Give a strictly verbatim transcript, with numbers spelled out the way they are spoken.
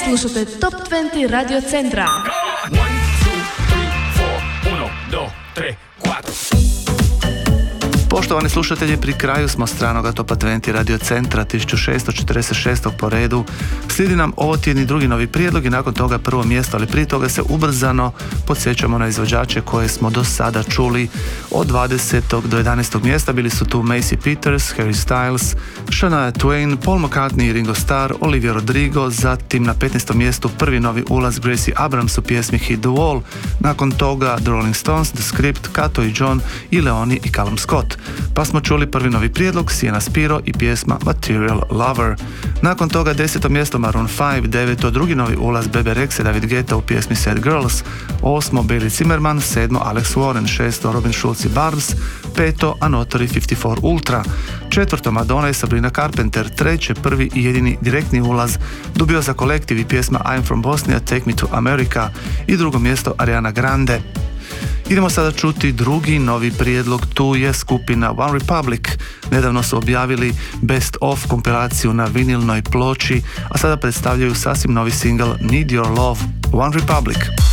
Slušate Top dvadeset Radio Centra. Poštovani slušatelji, pri kraju smo stranoga Topa dvadeset Radio Centra tisuću šesto četrdeset šest. po redu. Slijedi nam ovo tjedni drugi novi prijedlog i nakon toga prvo mjesto, ali prije toga se ubrzano podsjećamo na izvođače koje smo do sada čuli. Od dvadesetog do jedanaestog mjesta bili su tu Macy Peters, Harry Styles, Shania Twain, Paul McCartney i Ringo Starr, Olivia Rodrigo, zatim na petnaestom mjestu prvi novi ulaz Gracie Abrams u pjesmi Hit the Wall, nakon toga The Rolling Stones, The Script, Kato i John i Leoni i Callum Scott. Pa smo čuli prvi novi prijedlog Sienna Spiro i pjesma Material Lover. Nakon toga deseto mjesto Maroon five, deveto drugi novi ulaz Bebe Rexha i David Guetta u pjesmi Sad Girls, osmo Bailey Zimmerman, sedmo Alex Warren, šesto Robin Schulz i Barbs, peto Anotori fifty four Ultra, četvrto Madonna i Sabrina Carpenter, treće prvi i jedini direktni ulaz dobio za kolektiv i pjesma I'm from Bosnia, Take me to America i drugo mjesto Ariana Grande. Idemo sada čuti drugi novi prijedlog, tu je skupina One Republic. Nedavno su objavili Best of kompilaciju na vinilnoj ploči, a sada predstavljaju sasvim novi single Need Your Love. One Republic.